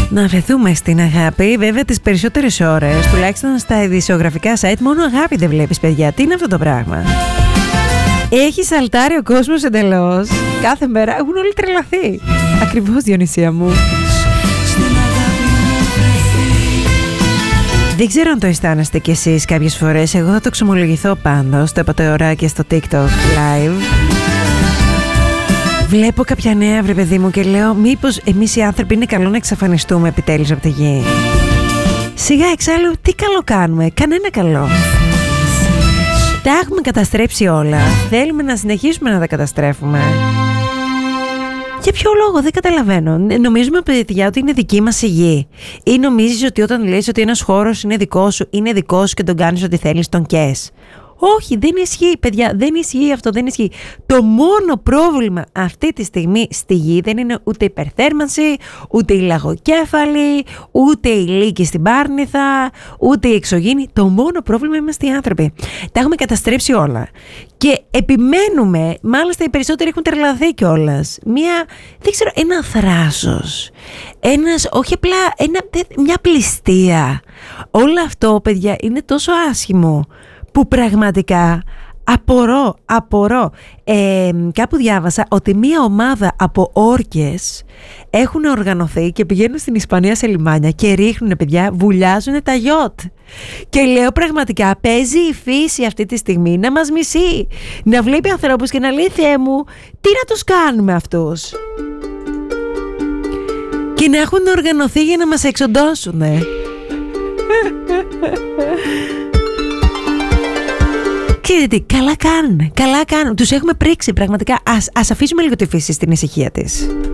Να βρεθούμε στην αγάπη, βέβαια τις περισσότερες ώρες, τουλάχιστον στα ειδησιογραφικά site, μόνο αγάπη δεν βλέπεις, παιδιά. Τι είναι αυτό το πράγμα? Έχει σαλτάρει ο κόσμος εντελώς. Κάθε μέρα έχουν όλοι τρελαθεί. Ακριβώς, Διονυσία μου. Δεν ξέρω αν το αισθάνεστε κι εσείς κάποιες φορές. Εγώ θα το ξομολογηθώ πάντως. Το είπα το ωράκι στο TikTok live. Βλέπω κάποια νέα, βρε παιδί μου, και λέω μήπως εμείς οι άνθρωποι είναι καλό να εξαφανιστούμε επιτέλους από τη γη? Σιγά, εξάλλου, τι καλό κάνουμε? Κανένα καλό. Τα έχουμε καταστρέψει όλα. Θέλουμε να συνεχίσουμε να τα καταστρέφουμε. Για ποιο λόγο? Δεν καταλαβαίνω. Νομίζουμε, παιδιά, ότι είναι δική μας η γη? Ή νομίζεις ότι όταν λες ότι ένας χώρος είναι δικός σου, είναι δικός σου και τον κάνεις ό,τι θέλεις, τον κες? Όχι, δεν ισχύει, παιδιά, δεν ισχύει αυτό, δεν ισχύει. Το μόνο πρόβλημα αυτή τη στιγμή στη γη δεν είναι ούτε η υπερθέρμανση, ούτε η λαγοκέφαλη, ούτε η λύκη στην Πάρνηθα, ούτε η εξωγήινη. Το μόνο πρόβλημα είμαστε οι άνθρωποι. Τα έχουμε καταστρέψει όλα. Και επιμένουμε, μάλιστα οι περισσότεροι έχουν τρελαθεί κιόλας. Δεν ξέρω, ένα θράσος. Όχι απλά, μια πληστεία. Όλο αυτό, παιδιά, είναι τόσο άσχημο που πραγματικά απορώ. Κάπου διάβασα ότι μία ομάδα από όρκες έχουν οργανωθεί και πηγαίνουν στην Ισπανία σε λιμάνια και ρίχνουν, παιδιά, βουλιάζουν τα γιότ. Και λέω πραγματικά, παίζει η φύση αυτή τη στιγμή να μας μισεί. Να βλέπει ανθρώπους και να λέει, Θεέ μου, τι να τους κάνουμε αυτούς? Και να έχουν οργανωθεί για να μας εξοντώσουνε. Ξέρετε, καλά κάνουν. Τους έχουμε πρίξει πραγματικά. Ας αφήσουμε λίγο τη φύση στην ησυχία της.